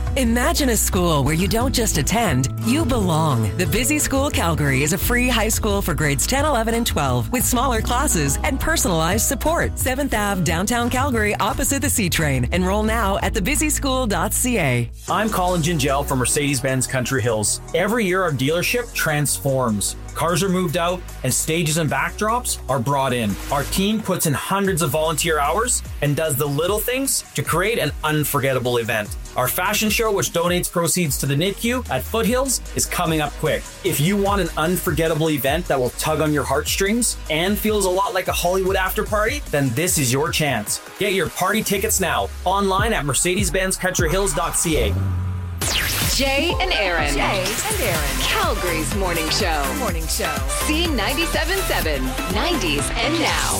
Imagine a school where you don't just attend, you belong. The Busy School Calgary is a free high school for grades 10, 11, and 12 with smaller classes and personalized support. 7th Ave, downtown Calgary, opposite the C-Train. Enroll now at thebusyschool.ca. I'm Colin Gingell from Mercedes-Benz Country Hills. Every year our dealership transforms. Cars are moved out and stages and backdrops are brought in. Our team puts in hundreds of volunteer hours and does the little things to create an unforgettable event. Our fashion show, which donates proceeds to the NICU at Foothills, is coming up quick. If you want an unforgettable event that will tug on your heartstrings and feels a lot like a Hollywood after party, then this is your chance. Get your party tickets now online at mercedes-benzcountryhills.ca. Jay and Aaron. Calgary's morning show. C97.7. 90s and now.